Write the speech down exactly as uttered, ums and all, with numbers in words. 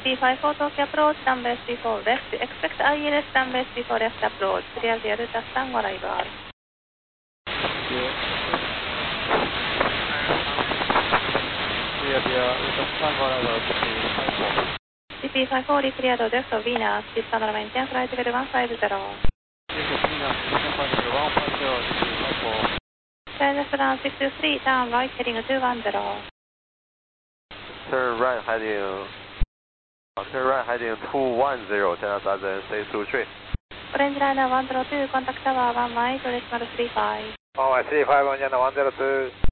P five four Tokyo approach, runway three four left, expect I L S runway three four left approach, clear the Delta Tango arrival. Clear the Delta Tango arrival, G P five four cleared direct of Venus, Istanbul maintain flight level one five zero. Venus, maintain flight level one five zero, G P five four. China Run six two three, turn right heading two one zero. Turn right heading, turn right heading two one zero, China Southern six two three. Orange Liner one zero two, contact tower one one eight, decimal three five. one one three five, Indiana one zero two.